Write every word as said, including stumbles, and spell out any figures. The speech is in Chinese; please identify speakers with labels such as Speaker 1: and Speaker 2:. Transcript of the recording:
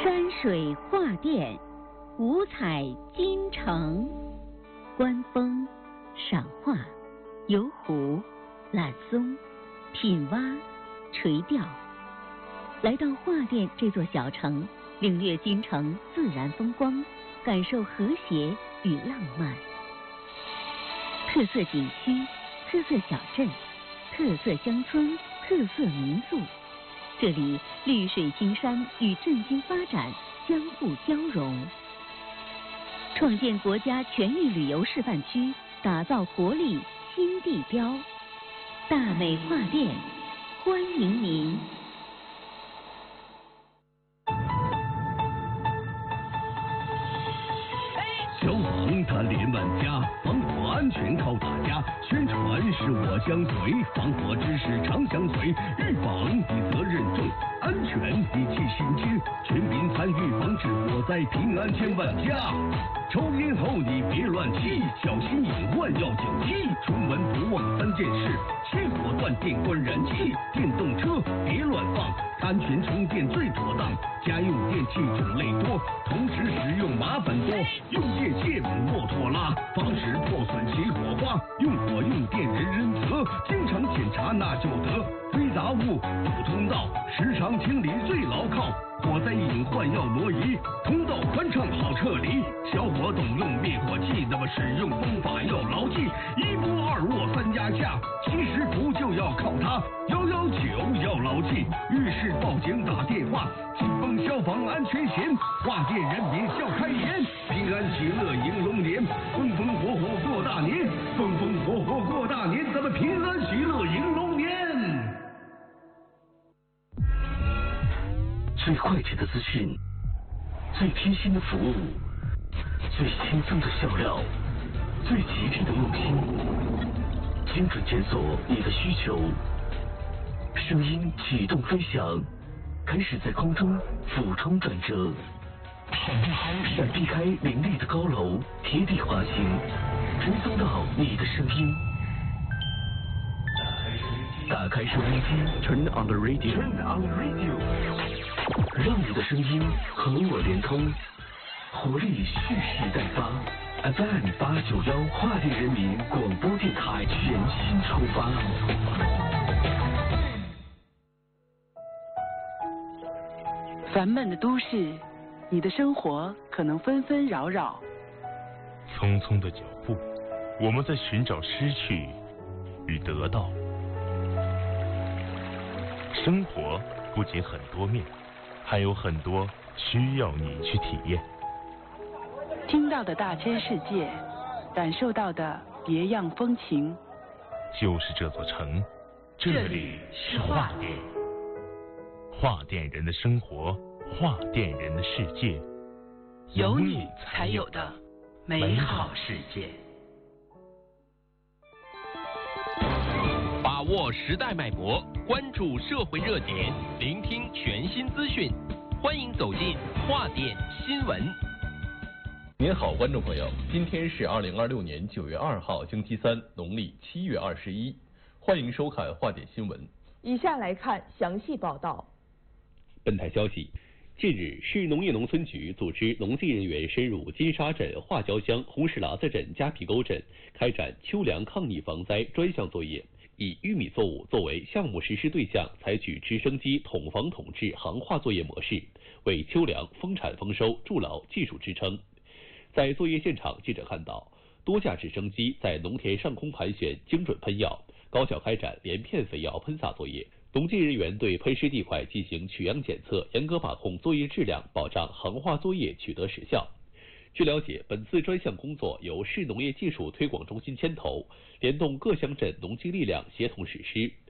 Speaker 1: 山水画殿，五彩金城。观风、赏画、游湖、揽松、品蛙、垂钓。来到画殿这座小城，领略京城自然风光，感受和谐与浪漫。特色景区、特色小镇、特色乡村、特色民宿，这里绿水青山与振兴发展相互交融，创建国家全域旅游示范区，打造活力新地标。大美画殿，欢迎您。
Speaker 2: 消防它连万家，防火安全靠大家。宣传是我相随，防火知识常相随。预防的责任重，安全的记心知。全民参与防治火灾，平安千万家。抽烟后你别乱吸，小心隐患要警惕。出门不忘三件事：熄火、断电、关燃气。电动车别乱放，安全充电最妥当。家用电器种类多，同时使用麻烦多。用电线莫拖拉，防止破损起火花。用火用电人人责，经常检查那就得。堆杂物堵通道，时常清理最牢靠。火灾隐患要挪移，通道宽敞好撤离。小伙懂用灭火器，那么使用方法要牢记：一摸二握三压下，其实不就要靠它。幺幺九要牢记，遇事报警打电话。紧绷消防安全险，画店人民笑开颜。平安喜乐迎龙年，风风火火过大年，风风火火过大年，咱们平安喜乐迎龙年。
Speaker 3: 最快捷的资讯，最贴心的服务，最轻松的笑料，最极致的用心，精准检索你的需求。声音启动飞翔，开始在空中俯冲转折，闪避开闪避开林立的高楼，贴地滑行，追踪到你的声音。打开收音机 ，Turn on the radio，Turn on the radio， 让你的声音和我连通，活力蓄势待发。F M 八九幺画店人民广播电台全新出发。
Speaker 4: 烦闷的都市，你的生活可能纷纷扰扰。
Speaker 5: 匆匆的脚步，我们在寻找失去与得到。生活不仅很多面，还有很多需要你去体验。
Speaker 4: 听到的大千世界，感受到的别样风情。
Speaker 5: 就是这座城，这里是画店。画店人的生活，画店人的世界，
Speaker 4: 有你才有的美好世界。
Speaker 6: 把握时代脉搏，关注社会热点，聆听全新资讯，欢迎走进画店新闻。
Speaker 7: 您好，观众朋友，今天是二零二六年九月二号，星期三，农历七月二十一，欢迎收看画点新闻。
Speaker 8: 以下来看详细报道。
Speaker 9: 本台消息，近日，市农业农村局组织农技人员深入金沙镇、画椒乡、红石喇子镇、夹皮沟镇，开展秋粮抗疫防灾专项作业，以玉米作物作为项目实施对象，采取直升机统防统治行化作业模式，为秋粮丰产丰收筑牢技术支撑。在作业现场，记者看到多架直升机在农田上空盘旋，精准喷药，高效开展连片肥药喷洒作业。农技人员对喷施地块进行取样检测，严格把控作业质量，保障行化作业取得实效。据了解，本次专项工作由市农业技术推广中心牵头，联动各乡镇农经力量协同实施，